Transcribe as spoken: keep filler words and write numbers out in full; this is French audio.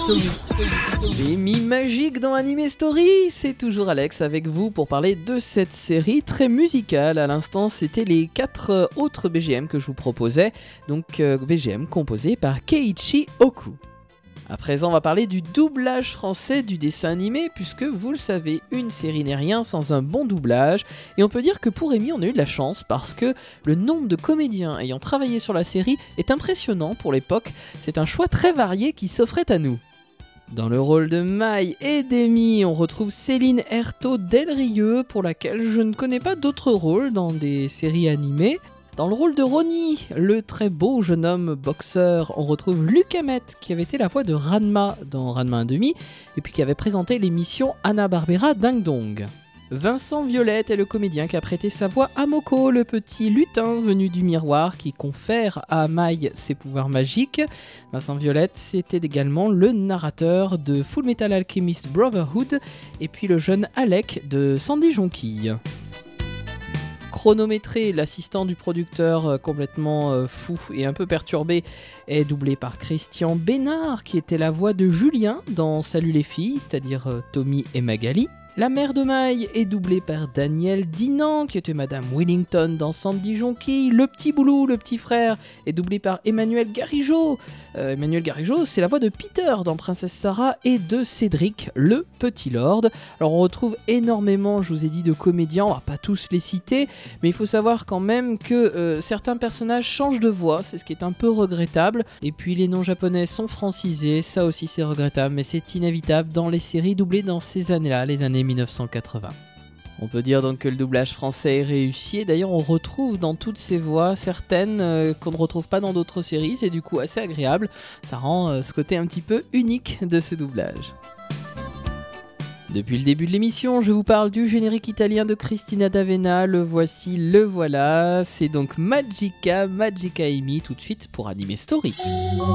Story. Et mi-magique dans Anime Story, c'est toujours Alex avec vous pour parler de cette série très musicale. À l'instant, c'était les quatre autres B G M que je vous proposais, donc euh, B G M composés par Keiichi Oku. À présent, on va parler du doublage français du dessin animé, puisque vous le savez, une série n'est rien sans un bon doublage. Et on peut dire que pour Amy, on a eu de la chance, parce que le nombre de comédiens ayant travaillé sur la série est impressionnant pour l'époque. C'est un choix très varié qui s'offrait à nous. Dans le rôle de Mai et d'Amy, on retrouve Céline Ertaud Delrieux, pour laquelle je ne connais pas d'autres rôles dans des séries animées. Dans le rôle de Ronnie, le très beau jeune homme boxeur, on retrouve Luc Hamet, qui avait été la voix de Ranma dans Ranma un demi, et puis qui avait présenté l'émission Hanna-Barbera Ding Dong. Vincent Violette est le comédien qui a prêté sa voix à Moko, le petit lutin venu du miroir qui confère à Mai ses pouvoirs magiques. Vincent Violette, c'était également le narrateur de Full Metal Alchemist Brotherhood, et puis le jeune Alec de Sandy Jonquille. Chronométré, l'assistant du producteur euh, complètement euh, fou et un peu perturbé, est doublé par Christian Bénard, qui était la voix de Julien dans Salut les filles, c'est-à-dire euh, Tommy et Magali. La mère de Mai est doublée par Danielle Dinan, qui était Madame Willington dans Sandy Jonquille. Le petit Boulou, le petit frère, est doublé par Emmanuel Garigeau. Euh, Emmanuel Garigeau, c'est la voix de Peter dans Princesse Sarah et de Cédric, le petit lord. Alors on retrouve énormément, je vous ai dit, de comédiens, on va pas tous les citer, mais il faut savoir quand même que euh, certains personnages changent de voix, c'est ce qui est un peu regrettable. Et puis les noms japonais sont francisés, ça aussi c'est regrettable, mais c'est inévitable dans les séries doublées dans ces années-là, les années mille neuf cent quatre-vingts. On peut dire donc que le doublage français est réussi, et d'ailleurs on retrouve dans toutes ces voix certaines euh, qu'on ne retrouve pas dans d'autres séries, c'est du coup assez agréable, ça rend euh, ce côté un petit peu unique de ce doublage. Depuis le début de l'émission, je vous parle du générique italien de Cristina D'Avena, le voici, le voilà, c'est donc Magica, Magica Amy tout de suite pour Anime Story.